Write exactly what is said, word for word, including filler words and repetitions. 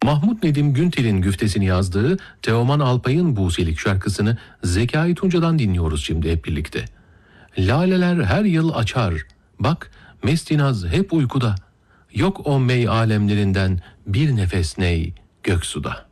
Mahmut Nedim Güntel'in güftesini yazdığı Teoman Alpay'ın Buselik şarkısını Zekai Tunca'dan dinliyoruz şimdi hep birlikte. Laleler her yıl açar, bak mestinaz hep uykuda, yok o mey alemlerinden bir nefes ney göksuda.